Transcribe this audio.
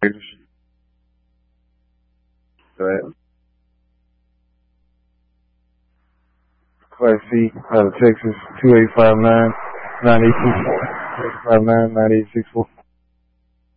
Go ahead. Class C out of Texas, 2859 9864. 2859 9864.